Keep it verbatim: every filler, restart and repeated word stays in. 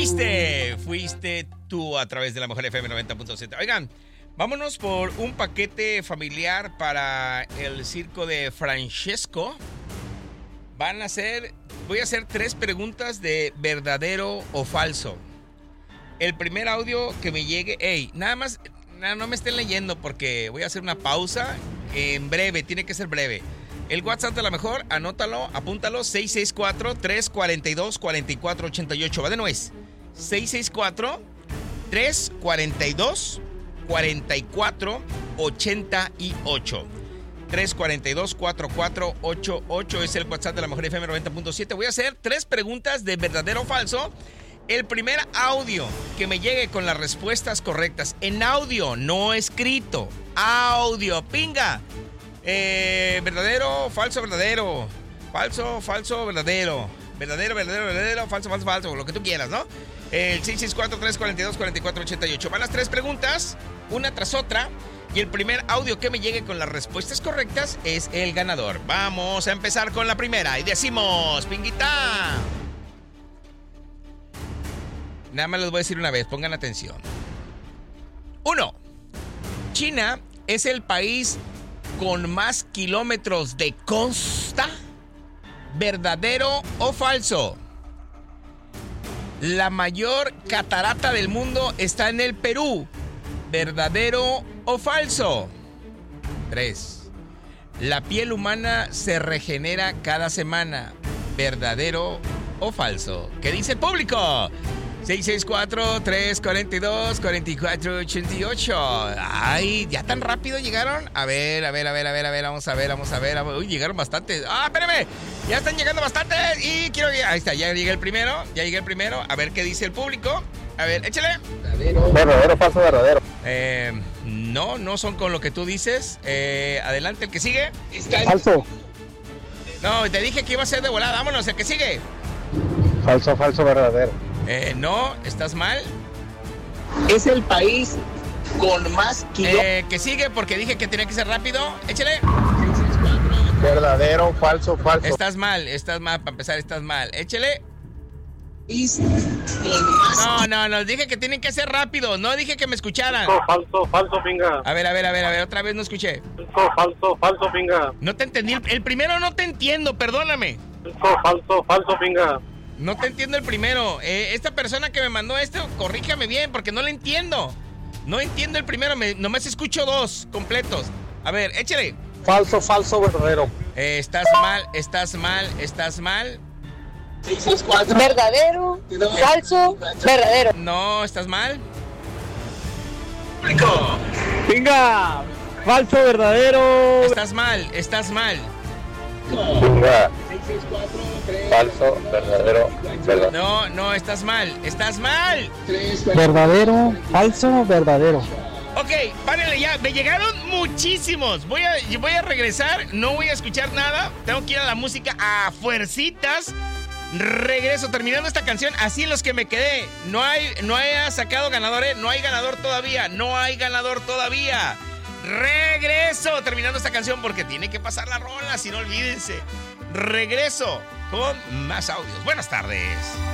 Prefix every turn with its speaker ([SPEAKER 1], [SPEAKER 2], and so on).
[SPEAKER 1] fuiste, fuiste tú a través de la Mujer F M noventa punto siete. Oigan, vámonos por un paquete familiar para el circo de Francesco. Van a hacer, voy a hacer tres preguntas de verdadero o falso. El primer audio que me llegue, hey, nada más, no, no me estén leyendo porque voy a hacer una pausa en breve, tiene que ser breve. El WhatsApp de la mejor, anótalo, apúntalo, seis seis cuatro, tres cuatro dos, cuatro cuatro ocho ocho. Va de nuez, seis seis cuatro, tres cuatro dos, cuatro cuatro ocho ocho. tres cuatro dos, cuatro cuatro ocho ocho es el WhatsApp de la Mejor F M noventa punto siete. Voy a hacer tres preguntas de verdadero o falso. El primer audio que me llegue con las respuestas correctas, en audio, no escrito, audio, pinga. Eh, verdadero, falso, verdadero. Falso, falso, verdadero. Verdadero, verdadero, verdadero, falso, falso, falso. Lo que tú quieras, ¿no? El seis seis cuatro, tres cuatro dos, cuatro cuatro ocho ocho. Van las tres preguntas, una tras otra. Y el primer audio que me llegue con las respuestas correctas es el ganador. Vamos a empezar con la primera. Y decimos, pinguita. Nada más les voy a decir una vez, pongan atención. Uno. China es el país con más kilómetros de costa. ¿Verdadero o falso? La mayor catarata del mundo está en el Perú. ¿Verdadero o falso? Tres. La piel humana se regenera cada semana. ¿Verdadero o falso? ¿Qué dice el público? seis seis cuatro, tres cuatro dos, cuatro cuatro ocho ocho. Ay, ¿ya tan rápido llegaron? A ver, a ver, a ver, a ver, a ver, vamos a ver, vamos a ver. Uy, llegaron bastantes. Ah, espérame, ya están llegando bastantes y quiero que... Ahí está, ya llegué el primero, ya llegué el primero. A ver qué dice el público. A ver, échale.
[SPEAKER 2] Verdadero, verdadero, falso, verdadero.
[SPEAKER 1] Eh, no, no son con lo que tú dices. Eh, adelante, el que sigue.
[SPEAKER 2] Falso.
[SPEAKER 1] No, te dije que iba a ser de volada. Vámonos, el que sigue.
[SPEAKER 2] Falso, falso, verdadero.
[SPEAKER 1] Eh, no, estás mal.
[SPEAKER 3] Es el país con más kilómetros.
[SPEAKER 1] Eh, que sigue porque dije que tenía que ser rápido. Échale.
[SPEAKER 2] Verdadero, falso, falso.
[SPEAKER 1] Estás mal, estás mal. Para empezar, estás mal. Échale.
[SPEAKER 3] Más...
[SPEAKER 1] No, no, no. Dije que tienen que ser rápido. No dije que me escucharan.
[SPEAKER 2] Falso, falso, falso, pinga.
[SPEAKER 1] A ver, a ver, a ver, a ver. Otra vez no escuché.
[SPEAKER 2] Falso, falso, falso, pinga.
[SPEAKER 1] No te entendí. El, el primero no te entiendo, perdóname.
[SPEAKER 2] Falso, falso, falso, pinga.
[SPEAKER 1] No te entiendo el primero. Eh, esta persona que me mandó esto, corríjame bien, porque no le entiendo. No entiendo el primero, me, nomás escucho dos completos. A ver, échale.
[SPEAKER 2] Falso, falso, verdadero.
[SPEAKER 1] Eh, estás mal, estás mal, estás mal.
[SPEAKER 4] Verdadero, falso, verdadero.
[SPEAKER 1] No, estás mal.
[SPEAKER 2] Pinga. Falso, verdadero.
[SPEAKER 1] Estás mal, estás mal.
[SPEAKER 2] Pinga. Falso, verdadero, verdadero.
[SPEAKER 1] No, no, estás mal, estás mal.
[SPEAKER 2] Verdadero, falso, verdadero.
[SPEAKER 1] Ok, párenle ya, me llegaron muchísimos. Voy a, voy a regresar, no voy a escuchar nada. Tengo que ir a la música a fuercitas. Regreso terminando esta canción, así en los que me quedé. No hay, no haya sacado ganador, ¿eh? No hay ganador todavía, no hay ganador todavía. Regreso terminando esta canción porque tiene que pasar la rola, si no olvídense. Regreso con más audios. Buenas tardes.